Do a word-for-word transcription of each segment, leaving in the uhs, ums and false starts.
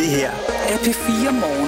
Det her er P fire Morgen.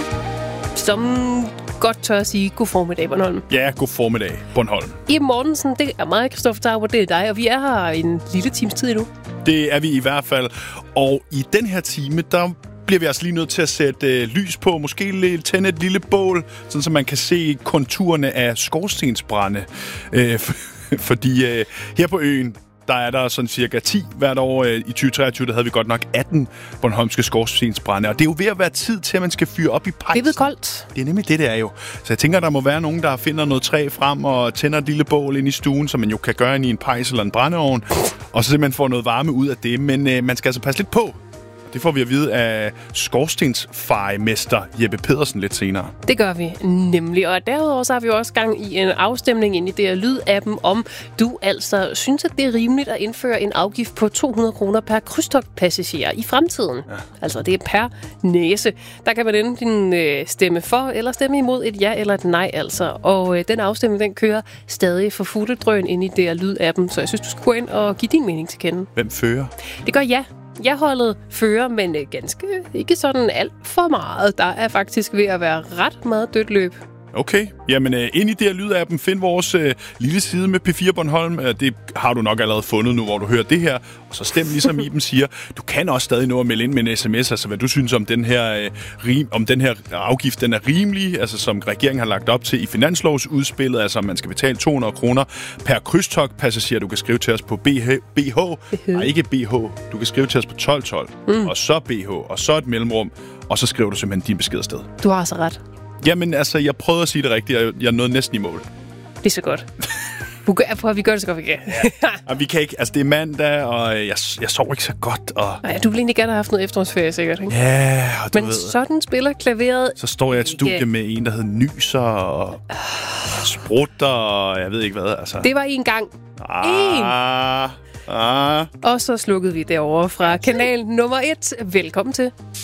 Som godt tør at sige god formiddag, Bornholm. Ja, god formiddag, Bornholm. I Mortensen, det er mig, Christoffer Tauber, det er dig, og vi er her en lille times tid endnu. Det er vi i hvert fald. Og i den her time, der bliver vi altså lige nødt til at sætte øh, lys på, måske lidt, tænde et lille bål, sådan så man kan se konturerne af skorstensbrænde. Øh, fordi øh, her på øen, der er der sådan cirka ti hvert år. I tyve treogtyve, der havde vi godt nok atten bornholmske skorstensbrænde. Og det er jo ved at være tid til, at man skal fyre op i pejsen. Det er blevet koldt. Det er nemlig det, det er jo. Så jeg tænker, der må være nogen, der finder noget træ frem og tænder et lille bål ind i stuen, som man jo kan gøre ind i en pejs eller en brændeovn. Og så simpelthen får noget varme ud af det. Men øh, man skal altså passe lidt på. Det får vi at vide af skorstensfejemester Jeppe Pedersen lidt senere. Det gør vi nemlig, og derudover så har vi også gang i en afstemning ind i det her lydappen, om du altså synes, at det er rimeligt at indføre en afgift på to hundrede kroner per krydstogtpassager i fremtiden. Ja. Altså det er per næse. Der kan man enten øh, stemme for eller stemme imod et ja eller et nej altså. Og øh, den afstemning, den kører stadig for fulde drøn ind i det her lydappen, så jeg synes, du skal gå ind og give din mening til kende. Hvem fører? Det gør ja. Jeg holdet fører, men ganske ikke sådan alt for meget. Der er faktisk ved at være ret meget dødt løb. Okay, jamen øh, ind i det her lydappen, find vores øh, lille side med P fire Bornholm. Øh, det har du nok allerede fundet nu, hvor du hører det her. Og så stem ligesom Iben siger. Du kan også stadig nå at melde ind med en sms, altså hvad du synes om den her, øh, rim, om den her afgift, den er rimelig, altså som regeringen har lagt op til i finanslovsudspillet, altså om man skal betale to hundrede kroner per krydstogtpassager. Du kan skrive til os på B H, B H. Nej, ikke B H. Du kan skrive til os på tolv tolv, mm. og så B H, og så et mellemrum, og så skriver du simpelthen din besked afsted. Du har så ret. Jamen, altså, jeg prøvede at sige det rigtigt, og jeg nåede næsten i mål. Det er så godt. Prøv at vi gør det så godt, vi kan. Ja. Og vi kan ikke, altså det er mandag, og jeg, jeg sover ikke så godt. Og... Nej, du vil egentlig gerne have haft noget efterårsferie, sikkert, ikke? Ja, og du Men ved... sådan spiller klaveret... Så står jeg i et studie yeah. med en, der hedder Nyser, og sprutter, og jeg ved ikke hvad, altså. Det var en gang. Ah, en. Ah. Og så slukkede vi derovre fra kanal nummer et. Velkommen til.